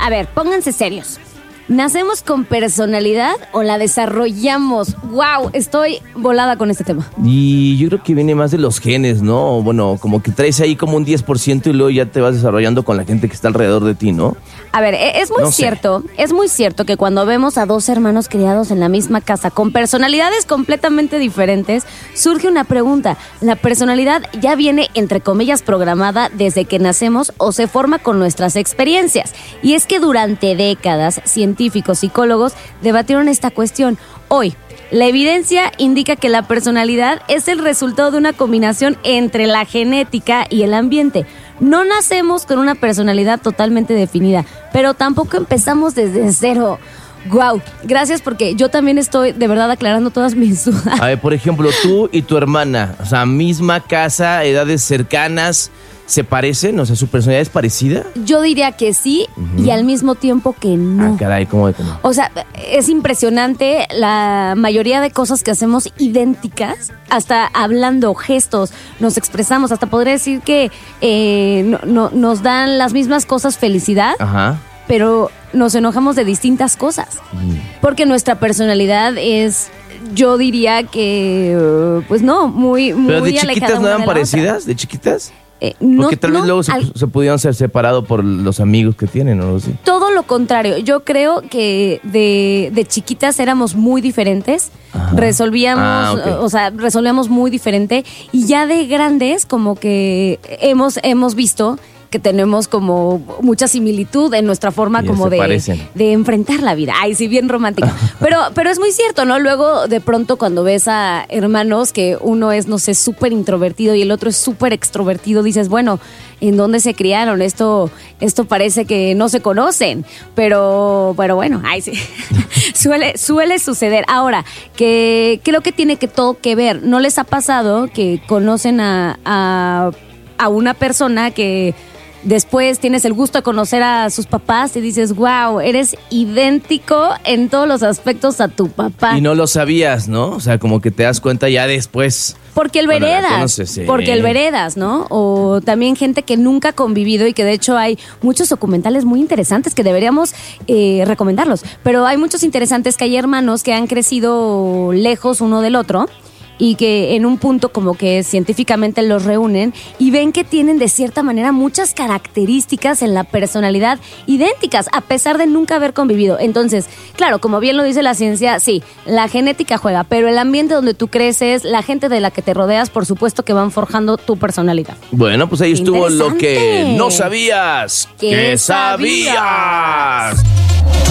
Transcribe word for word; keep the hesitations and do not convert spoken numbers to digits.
A ver, pónganse serios. ¿Nacemos con personalidad o la desarrollamos? ¡Wow! Estoy volada con este tema. Y yo creo que viene más de los genes, ¿no? Bueno, como que traes ahí como un diez por ciento y luego ya te vas desarrollando con la gente que está alrededor de ti, ¿no? A ver, es muy No sé. cierto, es muy cierto que cuando vemos a dos hermanos criados en la misma casa con personalidades completamente diferentes, surge una pregunta. ¿La personalidad ya viene, entre comillas, programada desde que nacemos o se forma con nuestras experiencias? Y es que durante décadas, científicos, psicólogos debatieron esta cuestión. Hoy, la evidencia indica que la personalidad es el resultado de una combinación entre la genética y el ambiente. No nacemos con una personalidad totalmente definida, pero tampoco empezamos desde cero. Wow, gracias porque yo también estoy de verdad aclarando todas mis dudas. A ver, por ejemplo, tú y tu hermana, o sea, misma casa, edades cercanas, ¿se parecen? O sea, ¿su personalidad es parecida? Yo diría que sí, uh-huh. y al mismo tiempo que no. Ah, caray, ¿cómo de que no? O sea, es impresionante la mayoría de cosas que hacemos idénticas, hasta hablando, gestos, nos expresamos, hasta podría decir que eh, no, no, nos dan las mismas cosas felicidad, Ajá. pero nos enojamos de distintas cosas, mm. porque nuestra personalidad es, yo diría que, pues no, muy, muy ¿Pero de alejada chiquitas no eran de parecidas? ¿De chiquitas? Eh, no, Porque tal vez no, luego se, al, se pudieron ser separados por los amigos que tienen, ¿no? Sí. Todo lo contrario. Yo creo que de, de chiquitas éramos muy diferentes. Ajá. Resolvíamos, ah, okay. o sea, resolvíamos muy diferente. Y ya de grandes, como que hemos, hemos visto que tenemos como mucha similitud en nuestra forma ya como de, de enfrentar la vida. Ay, sí, bien romántica. Pero, pero es muy cierto, ¿no? Luego, de pronto, cuando ves a hermanos que uno es, no sé, súper introvertido y el otro es súper extrovertido, dices, bueno, ¿en dónde se criaron? Esto, esto parece que no se conocen. Pero, pero bueno, ay, sí. suele, suele suceder. Ahora, que creo que tiene que todo que ver. ¿No les ha pasado que conocen a, a, a una persona que después tienes el gusto de conocer a sus papás y dices, wow, eres idéntico en todos los aspectos a tu papá? Y no lo sabías, ¿no? O sea, como que te das cuenta ya después. Porque el veredas, no sé, porque el veredas, ¿no? O también gente que nunca ha convivido y que de hecho hay muchos documentales muy interesantes que deberíamos eh, recomendarlos. Pero hay muchos interesantes que hay hermanos que han crecido lejos uno del otro y que en un punto como que científicamente los reúnen y ven que tienen de cierta manera muchas características en la personalidad idénticas, a pesar de nunca haber convivido. Entonces, claro, como bien lo dice la ciencia, sí, la genética juega, pero el ambiente donde tú creces, la gente de la que te rodeas, por supuesto que van forjando tu personalidad. Bueno, pues ahí estuvo lo que no sabías que sabías.